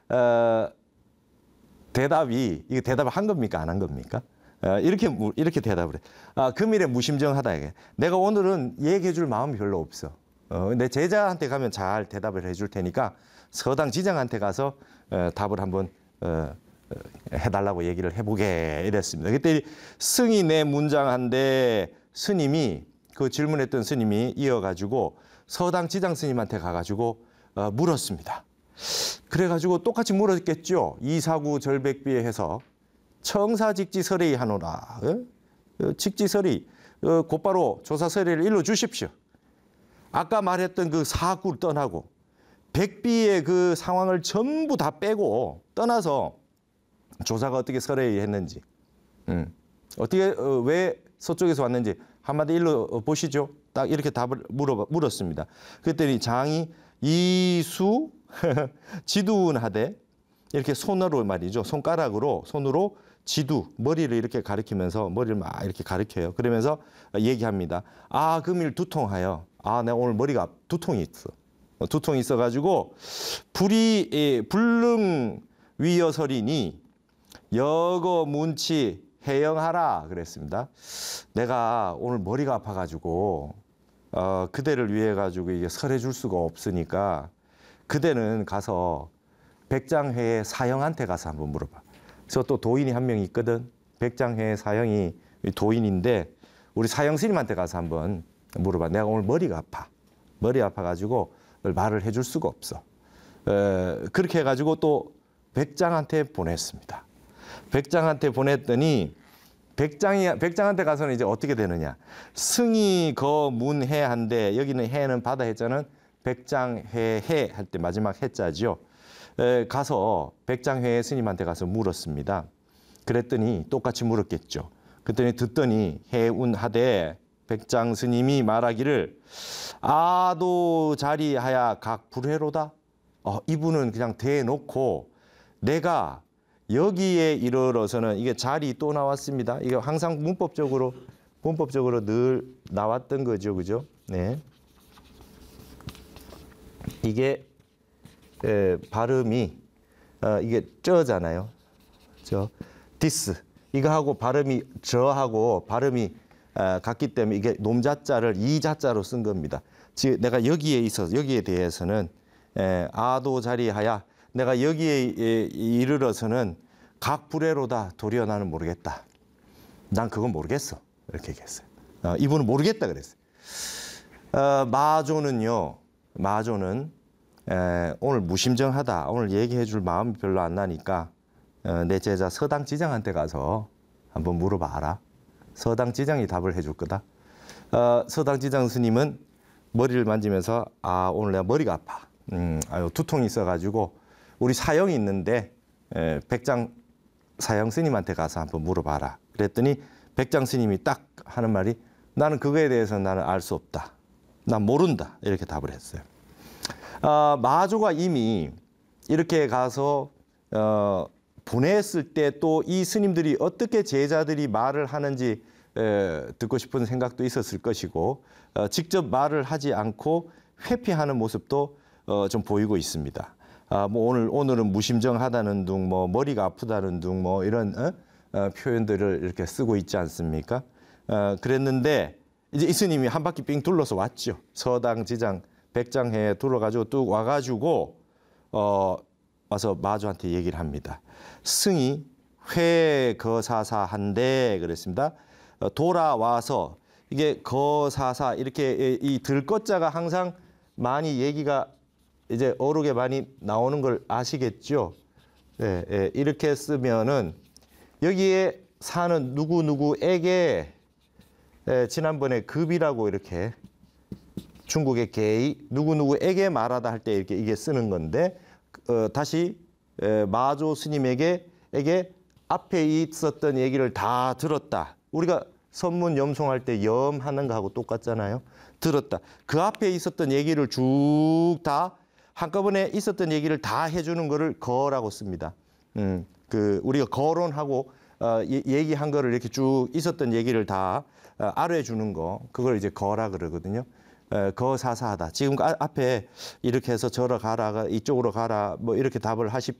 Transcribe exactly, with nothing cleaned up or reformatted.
어, 대답이 이게 대답을 한 겁니까 안 한 겁니까? 어, 이렇게 이렇게 대답을 해. 아, 금일에 무심정하다 이게. 내가 오늘은 얘기해줄 마음이 별로 없어. 어, 내 제자한테 가면 잘 대답을 해줄 테니까 서당 지장한테 가서 어, 답을 한번 어, 어, 해달라고 얘기를 해보게 이랬습니다. 그때 승이 내 문장한데 스님이 그 질문했던 스님이 이어가지고 서당 지장 스님한테 가가지고 어, 물었습니다. 그래가지고 똑같이 물었겠죠. 이사구 절백비에 해서 청사직지설의 하노라. 어? 직지설의 어, 곧바로 조사설의를 일러 주십시오. 아까 말했던 그 사구를 떠나고 백비의 그 상황을 전부 다 빼고 떠나서 조사가 어떻게 설의했는지, 음. 어떻게 어, 왜 서쪽에서 왔는지 한마디 일러 보시죠. 딱 이렇게 답을 물어 물었습니다. 그랬더니 장이 이수 지두운하되 이렇게 손으로 말이죠. 손가락으로 손으로 지두 머리를 이렇게 가리키면서 머리를 막 이렇게 가리켜요. 그러면서 얘기합니다. 아 금일 두통하여 아 내가 오늘 머리가 두통이 있어. 두통이 있어가지고 불이 예, 불능 위여설이니 여거 문치 해영하라 그랬습니다. 내가 오늘 머리가 아파가지고 어, 그대를 위해 가지고 이게 설해줄 수가 없으니까 그대는 가서 백장회의 사형한테 가서 한번 물어봐. 그래서 또 도인이 한 명 있거든. 백장회의 사형이 도인인데 우리 사형 스님한테 가서 한번 물어봐. 내가 오늘 머리가 아파. 머리 아파가지고 말을 해줄 수가 없어. 에, 그렇게 해가지고 또 백장한테 보냈습니다. 백장한테 보냈더니 백장이 백장한테 가서는 이제 어떻게 되느냐? 승이 거 문해한데 여기는 해는 바다 해자는 백장회해 할 때 마지막 해자죠. 에, 가서 백장회 스님한테 가서 물었습니다. 그랬더니 똑같이 물었겠죠. 그랬더니 듣더니 해운하되 백장 스님이 말하기를 아도 자리하야 각 불회로다. 어, 이분은 그냥 대놓고 내가 여기에 이르러서는 이게 자리 또 나왔습니다. 이게 항상 문법적으로 문법적으로 늘 나왔던 거죠, 그죠? 네. 이게 에, 발음이 어, 이게 쩌잖아요. 저 디스 이거 하고 발음이 저하고 발음이 어, 같기 때문에 이게 놈자자를 이자자로 쓴 겁니다. 즉 내가 여기에 있어서 여기에 대해서는 에, 아도 자리하야 내가 여기에 에, 이르러서는 각 불회로다. 도리어 나는 모르겠다. 난 그건 모르겠어. 이렇게 얘기했어요. 어, 이분은 모르겠다 그랬어요. 어, 마조는요. 마조는 에, 오늘 무심정하다. 오늘 얘기해 줄 마음이 별로 안 나니까 어, 내 제자 서당 지장한테 가서 한번 물어봐라. 서당 지장이 답을 해줄 거다. 어, 서당 지장 스님은 머리를 만지면서 아 오늘 내가 머리가 아파. 음, 아유 두통이 있어가지고 우리 사형이 있는데 에, 백장 사형 스님한테 가서 한번 물어봐라. 그랬더니 백장 스님이 딱 하는 말이 나는 그거에 대해서 나는 알 수 없다. 난 모른다. 이렇게 답을 했어요. 어, 마조가 이미 이렇게 가서 어, 보냈을 때 또 이 스님들이 어떻게 제자들이 말을 하는지 에, 듣고 싶은 생각도 있었을 것이고 어, 직접 말을 하지 않고 회피하는 모습도 어, 좀 보이고 있습니다. 아, 뭐 오늘 오늘은 무심정하다는 둥, 뭐 머리가 아프다는 둥, 뭐 이런 어? 어, 표현들을 이렇게 쓰고 있지 않습니까? 어, 그랬는데 이제 이 스님이 한 바퀴 삥 둘러서 왔죠. 서당, 지장, 백장회에 둘러가지고 뚝 와가지고 어, 와서 마조한테 얘기를 합니다. 승이 회거사사한데 그랬습니다. 어, 돌아와서 이게 거사사 이렇게 이 들것자가 항상 많이 얘기가 이제 어록에 많이 나오는 걸 아시겠죠? 예, 예, 이렇게 쓰면은 여기에 사는 누구누구에게 예, 지난번에 급이라고 이렇게 중국의 개이 누구누구에게 말하다 할 때 이렇게 이게 쓰는 건데 어, 다시 에, 마조 스님에게 에게 앞에 있었던 얘기를 다 들었다. 우리가 선문 염송할 때 염하는 거하고 똑같잖아요. 들었다. 그 앞에 있었던 얘기를 쭉 다 한꺼번에 있었던 얘기를 다 해주는 거를 거라고 씁니다. 음, 그 우리가 거론하고 어, 얘기한 거를 이렇게 쭉 있었던 얘기를 다 어, 알아주는 거, 그걸 이제 거라 그러거든요. 에, 거사사하다. 지금 앞에 이렇게 해서 저러 가라, 이쪽으로 가라, 뭐 이렇게 답을 하시,